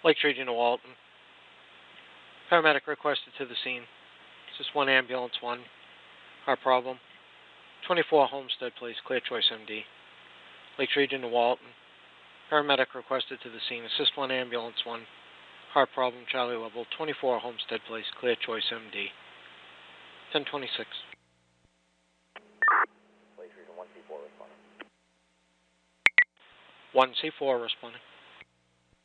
Lake Region of Walton. Paramedic requested to the scene. This is 1 ambulance 1. Heart problem. 24 Homestead Place, Clear Choice MD. Lake Region of Walton. Paramedic requested to the scene. Assist 1 ambulance 1. Heart problem, Charlie level. 24 Homestead Place, Clear Choice MD. 1026. Lake Region 1C4 responding. 1C4 responding.